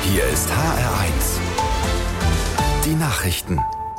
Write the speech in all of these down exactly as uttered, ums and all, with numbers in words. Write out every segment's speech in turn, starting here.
Hier ist H R eins. Die Nachrichten.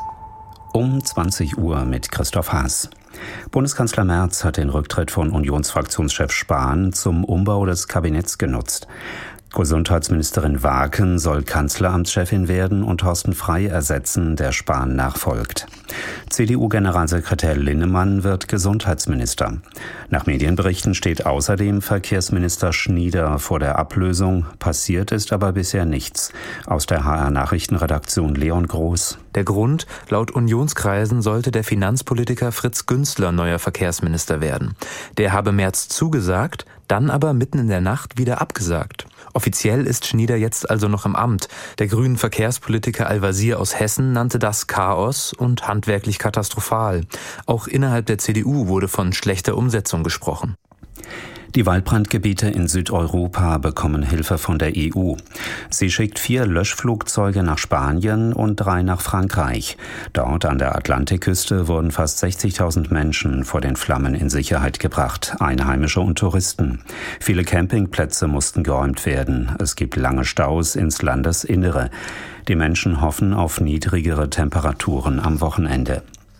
Um zwanzig Uhr mit Christoph Haas. Bundeskanzler Merz hat den Rücktritt von Unionsfraktionschef Spahn zum Umbau des Kabinetts genutzt. Gesundheitsministerin Waken soll Kanzleramtschefin werden und Thorsten Frey ersetzen, der Spahn nachfolgt. C D U-Generalsekretär Linnemann wird Gesundheitsminister. Nach Medienberichten steht außerdem Verkehrsminister Schnieder vor der Ablösung. Passiert ist aber bisher nichts. Aus der H R-Nachrichtenredaktion Leon Groß. Der Grund: Laut Unionskreisen sollte der Finanzpolitiker Fritz Günzler neuer Verkehrsminister werden. Der habe Merz zugesagt, dann aber mitten in der Nacht wieder abgesagt. Offiziell ist Schnieder jetzt also noch im Amt. Der grünen Verkehrspolitiker Al-Wazir aus Hessen nannte das Chaos und handwerklich katastrophal. Auch innerhalb der C D U wurde von schlechter Umsetzung gesprochen. Die Waldbrandgebiete in Südeuropa bekommen Hilfe von der E U. Sie schickt vier Löschflugzeuge nach Spanien und drei nach Frankreich. Dort an der Atlantikküste wurden fast sechzigtausend Menschen vor den Flammen in Sicherheit gebracht, Einheimische und Touristen. Viele Campingplätze mussten geräumt werden. Es gibt lange Staus ins Landesinnere. Die Menschen hoffen auf niedrigere Temperaturen am Wochenende.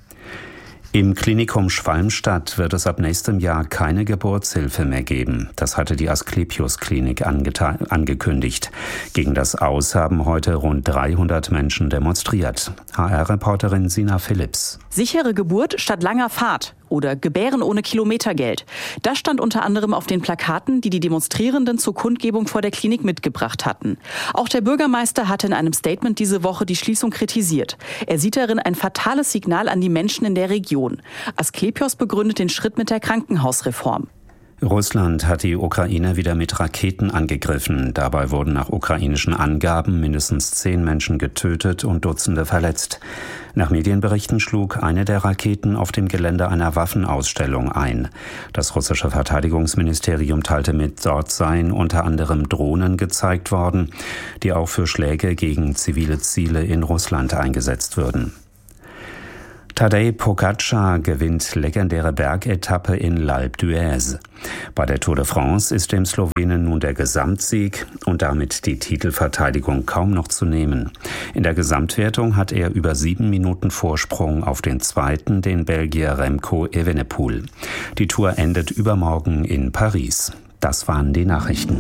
Im Klinikum Schwalmstadt wird es ab nächstem Jahr keine Geburtshilfe mehr geben. Das hatte die Asklepios-Klinik angeta- angekündigt. Gegen das Aus haben heute rund dreihundert Menschen demonstriert. H R-Reporterin Sina Philipps. Sichere Geburt statt langer Fahrt oder Gebären ohne Kilometergeld. Das stand unter anderem auf den Plakaten, die die Demonstrierenden zur Kundgebung vor der Klinik mitgebracht hatten. Auch der Bürgermeister hatte in einem Statement diese Woche die Schließung kritisiert. Er sieht darin ein fatales Signal an die Menschen in der Region. Asklepios begründet den Schritt mit der Krankenhausreform. Russland hat die Ukraine wieder mit Raketen angegriffen. Dabei wurden nach ukrainischen Angaben mindestens zehn Menschen getötet und Dutzende verletzt. Nach Medienberichten schlug eine der Raketen auf dem Gelände einer Waffenausstellung ein. Das russische Verteidigungsministerium teilte mit, dort seien unter anderem Drohnen gezeigt worden, die auch für Schläge gegen zivile Ziele in Russland eingesetzt würden. Tadej Pogačar gewinnt legendäre Bergetappe in L'Alpe d'Huez. Bei der Tour de France ist dem Slowenen nun der Gesamtsieg und damit die Titelverteidigung kaum noch zu nehmen. In der Gesamtwertung hat er über sieben Minuten Vorsprung auf den Zweiten, den Belgier Remco Evenepoel. Die Tour endet übermorgen in Paris. Das waren die Nachrichten.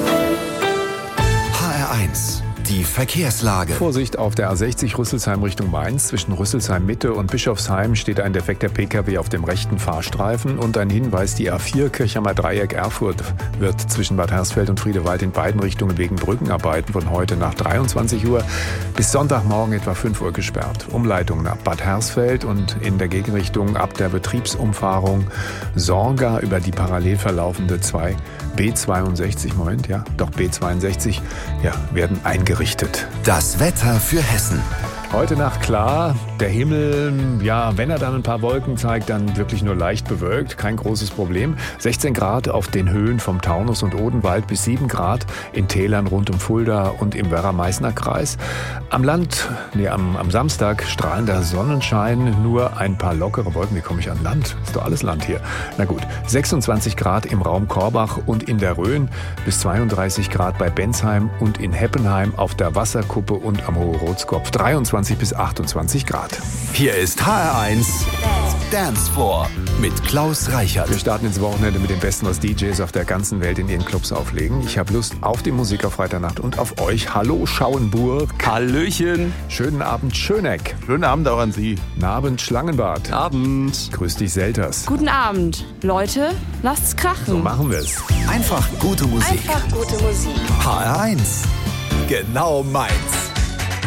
H R eins. Die Verkehrslage. Vorsicht auf der A sechzig Rüsselsheim Richtung Mainz. Zwischen Rüsselsheim Mitte und Bischofsheim steht ein defekter Pkw auf dem rechten Fahrstreifen. Und ein Hinweis: Die A vier Kirchheimer Dreieck Erfurt wird zwischen Bad Hersfeld und Friedewald in beiden Richtungen wegen Brückenarbeiten von heute nach dreiundzwanzig Uhr bis Sonntagmorgen etwa fünf Uhr gesperrt. Umleitung nach Bad Hersfeld und in der Gegenrichtung ab der Betriebsumfahrung Sorga über die parallel verlaufende zwei B zweiundsechzig, Moment, ja, doch B zweiundsechzig, ja, werden eingerichtet. Das Wetter für Hessen. Heute Nacht klar, der Himmel, ja, wenn er dann ein paar Wolken zeigt, dann wirklich nur leicht bewölkt, kein großes Problem. sechzehn Grad auf den Höhen vom Taunus und Odenwald bis sieben Grad in Tälern rund um Fulda und im Werra-Meißner Kreis. Am Land, nee, am, am Samstag strahlender Sonnenschein, nur ein paar lockere Wolken. Wie komme ich an Land? Ist doch alles Land hier. Na gut, sechsundzwanzig Grad im Raum Korbach und in der Rhön, bis zweiunddreißig Grad bei Bensheim und in Heppenheim auf der Wasserkuppe und am Hohe-Rotskopf. dreiundzwanzig bis achtundzwanzig Grad. Hier ist H R eins Dance Floor mit Klaus Reichert. Wir starten ins Wochenende mit dem Besten, was D Js auf der ganzen Welt in ihren Clubs auflegen. Ich habe Lust auf die Musik auf Freitagnacht und auf euch. Hallo Schauenburg. Hallöchen. Schönen Abend Schöneck. Schönen Abend auch an Sie. Guten Abend Schlangenbad. Abend. Grüß dich Selters. Guten Abend. Leute, lasst's krachen. So machen wir es. Einfach gute Musik. Einfach gute Musik. H R eins. Genau meins.